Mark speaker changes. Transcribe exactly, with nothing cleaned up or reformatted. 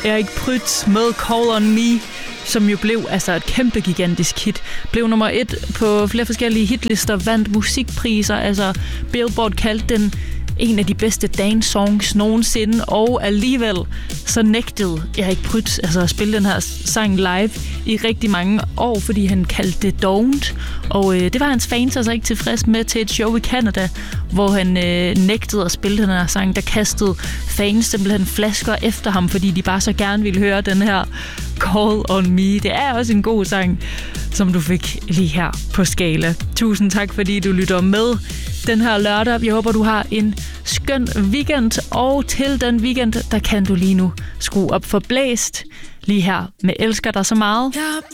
Speaker 1: Erik Prytz med Call on Me, som jo blev altså et kæmpe gigantisk hit. Blev nummer et på flere forskellige hitlister, vandt musikpriser, altså Billboard kaldte den en af de bedste dance-songs nogensinde, og alligevel så nægtede Erik Prytz altså at spille den her sang live i rigtig mange år, fordi han kaldte det don't, og øh, det var hans fans altså ikke tilfreds med til et show i Canada, hvor han øh, nægtede at spille den her sang. Der kastede fans simpelthen flasker efter ham, fordi de bare så gerne ville høre den her Call on Me. Det er også en god sang, som du fik lige her på Skala. Tusind tak, fordi du lytter med den her lørdag. Jeg håber, du har en skøn weekend, og til den weekend, der kan du lige nu skrue op for blæst. Lige her med Elsker dig så meget.